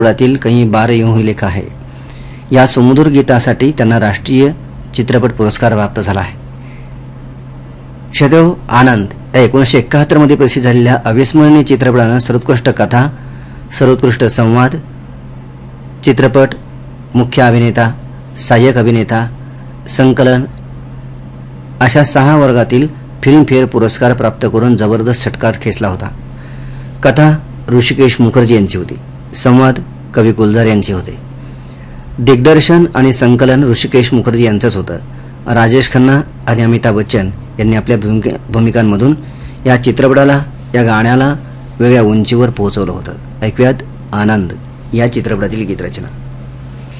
चित्रपटातील कहीं बार यूं ही लिखा है या सुमधुर गीतासाठी त्यांना राष्ट्रीय चित्रपट पुरस्कार प्राप्त झाला आहे. शदेव आनंद या 1971 मध्ये प्रसिद्ध झालेल्या अविस्मरणीय चित्रपटानं सर्वोत्कृष्ट कथा, सर्वोत्कृष्ट संवाद, चित्रपट, मुख्य अभिनेता, सहाय्यक अभिनेता, संकलन अशा 6 वर्गातील फिल्मफेअर पुरस्कार प्राप्त करून जबरदस्त षटकार खेचला होता. कथा ऋषिकेश मुखर्जी यांची होती, संवाद कवी गुलजार यांचे होते, दिग्दर्शन आणि संकलन ऋषिकेश मुखर्जी यांचंच होतं. राजेश खन्ना आणि अमिताभ बच्चन यांनी आपल्या भूमिकांमधून या चित्रपटाला, या गाण्याला वेगळ्या उंचीवर पोहोचवलं होतं. ऐकूयात आनंद या चित्रपटातील गीतरचना.